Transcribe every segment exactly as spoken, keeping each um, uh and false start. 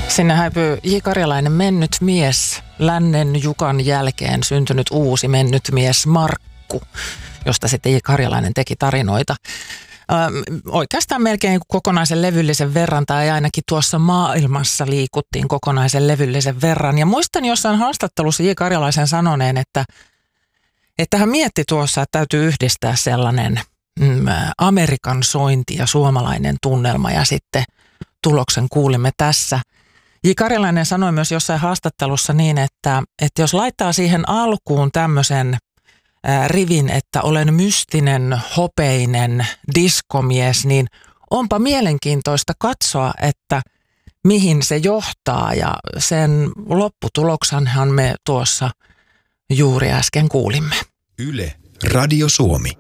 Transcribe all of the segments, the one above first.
Sinne häipyy J. Karjalainen mennyt mies, lännen Jukan jälkeen syntynyt uusi mennyt mies Markku, josta sitten J. Karjalainen teki tarinoita. Ö, oikeastaan melkein kokonaisen levyllisen verran, tai ainakin tuossa maailmassa liikuttiin kokonaisen levyllisen verran. Ja muistan jossain haastattelussa J. Karjalaisen sanoneen, että, että hän mietti tuossa, että täytyy yhdistää sellainen mm, Amerikan sointi ja suomalainen tunnelma, ja sitten tuloksen kuulimme tässä. J. Karjalainen sanoi myös jossain haastattelussa niin, että, että jos laittaa siihen alkuun tämmöisen ää, rivin, että olen mystinen, hopeinen diskomies, niin onpa mielenkiintoista katsoa, että mihin se johtaa, ja sen lopputuloksanhan me tuossa juuri äsken kuulimme. Yle, Radio Suomi.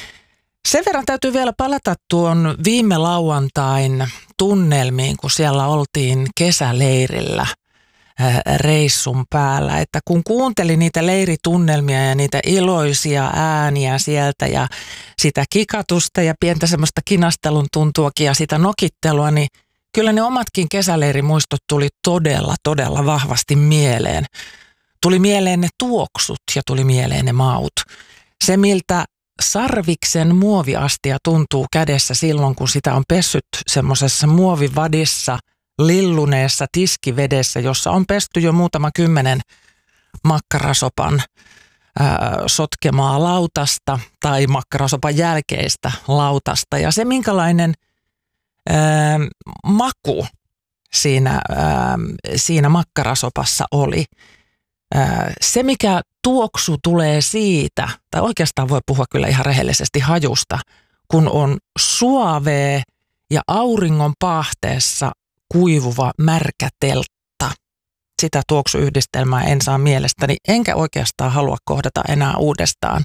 Sen verran täytyy vielä palata tuon viime lauantain tunnelmiin, kun siellä oltiin kesäleirillä reissun päällä. Että kun kuuntelin niitä leiritunnelmia ja niitä iloisia ääniä sieltä ja sitä kikatusta ja pientä semmoista kinastelun tuntuakin ja sitä nokittelua, niin kyllä ne omatkin kesäleirimuistot tuli todella, todella vahvasti mieleen. Tuli mieleen ne tuoksut ja tuli mieleen ne maut. Se, miltä sarviksen muoviastia tuntuu kädessä silloin, kun sitä on pessyt semmoisessa muovivadissa, lilluneessa tiskivedessä, jossa on pesty jo muutama kymmenen makkarasopan ää, sotkemaa lautasta tai makkarasopan jälkeistä lautasta. Ja se, minkälainen ää, maku siinä, ää, siinä makkarasopassa oli, ää, se mikä tuoksu tulee siitä, tai oikeastaan voi puhua kyllä ihan rehellisesti hajusta, kun on suavee ja auringon paahteessa kuivuva märkä teltta. Sitä tuoksuyhdistelmää en saa mielestäni, enkä oikeastaan halua kohdata enää uudestaan.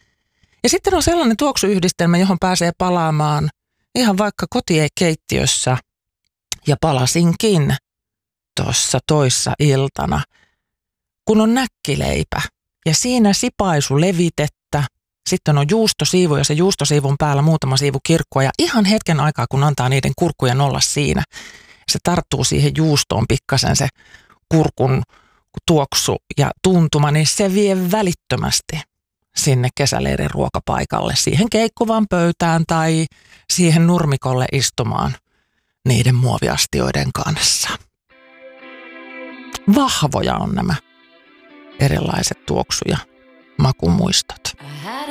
Ja sitten on sellainen tuoksuyhdistelmä, johon pääsee palaamaan ihan vaikka kotiekeittiössä, ja palasinkin tuossa toissa iltana, kun on näkkileipä. Ja siinä sipaisu levitettä, sitten on juustosiivu ja se juustosiivun päällä muutama siivu kirkkua. Ja ihan hetken aikaa, kun antaa niiden kurkkujen olla siinä, se tarttuu siihen juustoon pikkasen se kurkun tuoksu ja tuntuma, niin se vie välittömästi sinne kesäleirin ruokapaikalle, siihen keikkuvaan pöytään tai siihen nurmikolle istumaan niiden muoviastioiden kanssa. Vahvoja on nämä erilaiset tuoksu- ja makumuistot.